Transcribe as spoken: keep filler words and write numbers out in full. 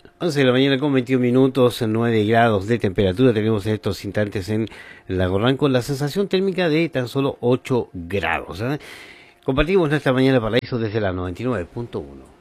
once de la mañana con veintiún minutos, nueve grados de temperatura tenemos en estos instantes en Lago con la sensación térmica de tan solo ocho grados. ¿eh? Compartimos nuestra mañana paraíso desde la noventa y nueve punto uno.